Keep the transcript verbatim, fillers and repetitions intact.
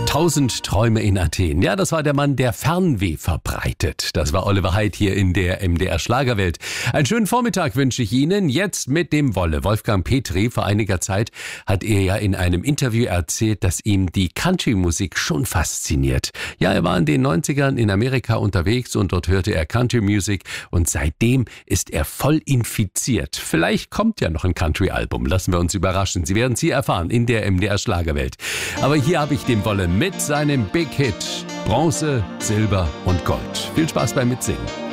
Tausend Träume in Athen. Ja, das war der Mann, der Fernweh verbreitet. Das war Oliver Haidt hier in der M D R Schlagerwelt. Einen schönen Vormittag wünsche ich Ihnen. Jetzt mit dem Wolle. Wolfgang Petri, vor einiger Zeit hat er ja in einem Interview erzählt, dass ihm die Country-Musik schon fasziniert. Ja, er war in den neunzigern in Amerika unterwegs und dort hörte er Country-Musik und seitdem ist er voll infiziert. Vielleicht kommt ja noch ein Country-Album. Lassen wir uns überraschen. Sie werden es hier erfahren in der M D R Schlagerwelt. Aber hier habe ich den Wolle mit seinem Big Hit Bronze, Silber und Gold. Viel Spaß beim Mitsingen.